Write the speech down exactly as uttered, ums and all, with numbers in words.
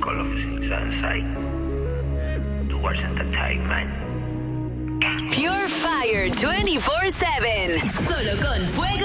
Call of Sunshine. Towards Entertainment. Pure Fire veinticuatro siete. Solo con fuego